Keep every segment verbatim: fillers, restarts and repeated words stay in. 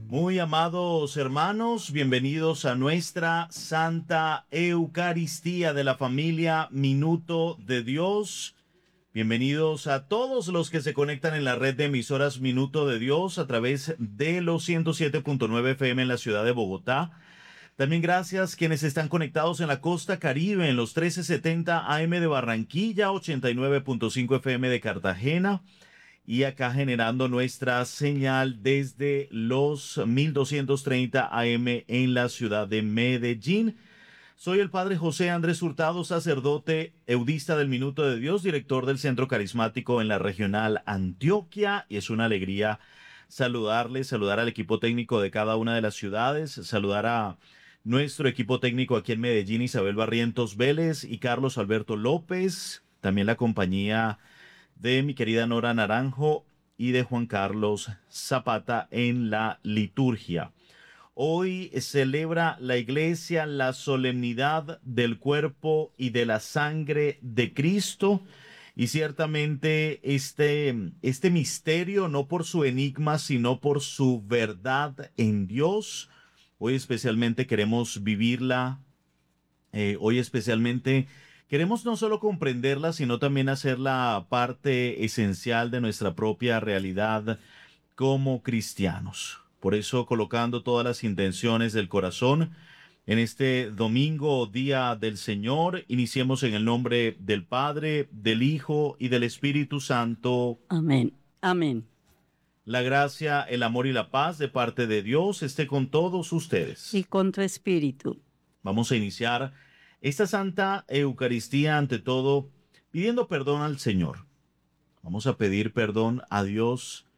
Muy amados hermanos, bienvenidos a nuestra Santa Eucaristía de la familia Minuto de Dios. Bienvenidos a todos los que se conectan en la red de emisoras Minuto de Dios a través de los ciento siete punto nueve F M en la ciudad de Bogotá. También gracias quienes están conectados en la costa Caribe, en los trece setenta A M de Barranquilla, ochenta y nueve punto cinco F M de Cartagena. Y acá generando nuestra señal desde los mil doscientos treinta A M en la ciudad de Medellín. Soy el padre José Andrés Hurtado, sacerdote eudista del Minuto de Dios, director del Centro Carismático en la Regional Antioquia, y es una alegría saludarles, saludar al equipo técnico de cada una de las ciudades, saludar a nuestro equipo técnico aquí en Medellín, Isabel Barrientos Vélez y Carlos Alberto López, también la compañía de mi querida Nora Naranjo y de Juan Carlos Zapata en la liturgia. Hoy celebra la Iglesia la solemnidad del cuerpo y de la sangre de Cristo, y ciertamente este, este misterio, no por su enigma, sino por su verdad en Dios, hoy especialmente queremos vivirla, eh, hoy especialmente queremos no solo comprenderla, sino también hacerla parte esencial de nuestra propia realidad como cristianos. Por eso, colocando todas las intenciones del corazón en este domingo, Día del Señor, iniciemos en el nombre del Padre, del Hijo y del Espíritu Santo. Amén. Amén. La gracia, el amor y la paz de parte de Dios esté con todos ustedes. Y con tu espíritu. Vamos a iniciar esta Santa Eucaristía ante todo pidiendo perdón al Señor. Vamos a pedir perdón a Dios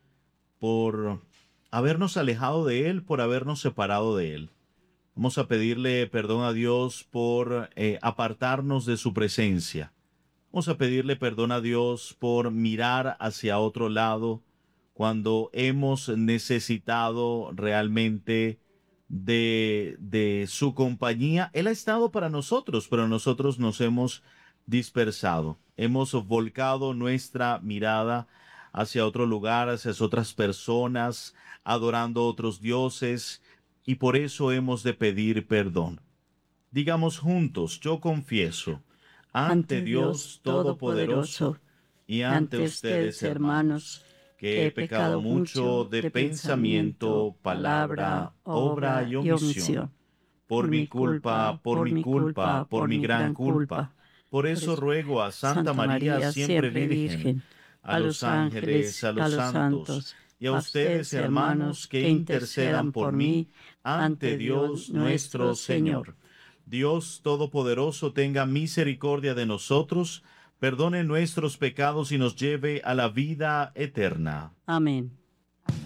por habernos alejado de Él, por habernos separado de Él. Vamos a pedirle perdón a Dios por eh, apartarnos de su presencia. Vamos a pedirle perdón a Dios por mirar hacia otro lado cuando hemos necesitado realmente de, de su compañía. Él ha estado para nosotros, pero nosotros nos hemos dispersado. Hemos volcado nuestra mirada hacia otro lugar, hacia otras personas, adorando otros dioses, y por eso hemos de pedir perdón. Digamos juntos: yo confieso ante Dios Todopoderoso y ante ustedes, hermanos, que he pecado mucho de pensamiento, palabra, obra y omisión. Por mi culpa, por mi culpa, por mi gran culpa. Por eso ruego a Santa María, siempre Virgen, a los ángeles, a los santos, y a ustedes, hermanos, que intercedan por mí ante Dios nuestro Señor. Dios Todopoderoso tenga misericordia de nosotros, perdone nuestros pecados y nos lleve a la vida eterna. Amén.